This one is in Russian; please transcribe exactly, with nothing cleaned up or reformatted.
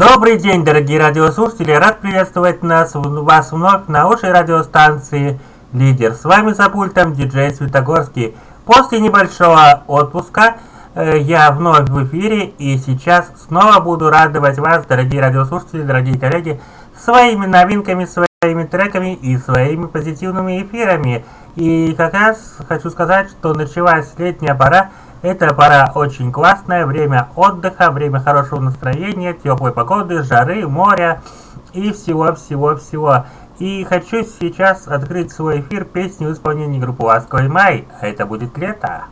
Добрый день, дорогие радиослушатели! Рад приветствовать нас, вас вновь на нашей радиостанции «Лидер». С вами за пультом диджей Светогорский. После небольшого отпуска э, я вновь в эфире и сейчас снова буду радовать вас, дорогие радиослушатели, дорогие коллеги, своими новинками, своими треками и своими позитивными эфирами. И как раз хочу сказать, что началась летняя пора. Это пора очень классная, время отдыха, время хорошего настроения, теплой погоды, жары, моря и всего-всего-всего. И хочу сейчас открыть свой эфир песней в исполнении группы «Ласковый май», а это будет «Лето».